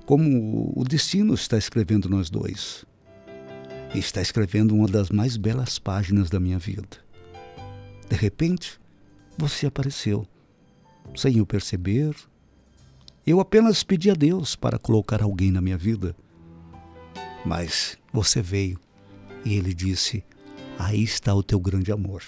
como o destino está escrevendo nós dois. E está escrevendo uma das mais belas páginas da minha vida. De repente, você apareceu, sem eu perceber. Eu apenas pedi a Deus para colocar alguém na minha vida. Mas você veio e Ele disse: aí está o teu grande amor.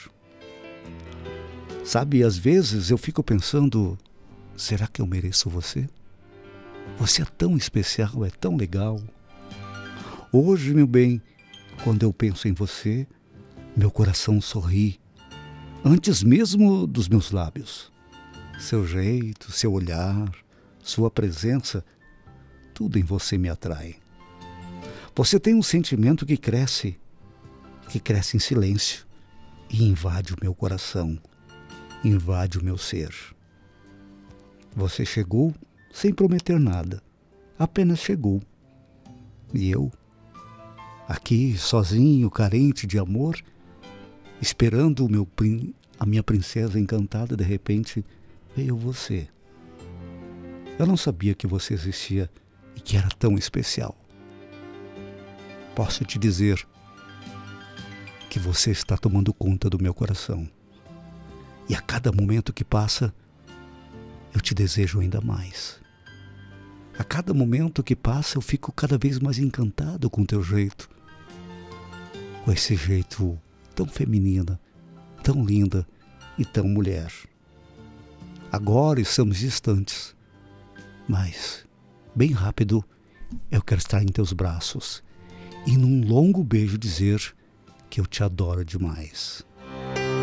Sabe, às vezes eu fico pensando, será que eu mereço você? Você é tão especial, é tão legal. Hoje, meu bem, quando eu penso em você, meu coração sorri, antes mesmo dos meus lábios. Seu jeito, seu olhar, sua presença, tudo em você me atrai. Você tem um sentimento que cresce em silêncio e invade o meu coração, invade o meu ser. Você chegou sem prometer nada, apenas chegou. E eu, aqui sozinho, carente de amor, esperando a minha princesa encantada, de repente veio você. Eu não sabia que você existia e que era tão especial. Posso te dizer que você está tomando conta do meu coração. E a cada momento que passa, eu te desejo ainda mais. A cada momento que passa, eu fico cada vez mais encantado com o teu jeito. Com esse jeito tão feminino, tão linda e tão mulher. Agora estamos distantes, mas, bem rápido, eu quero estar em teus braços e num longo beijo dizer que eu te adoro demais.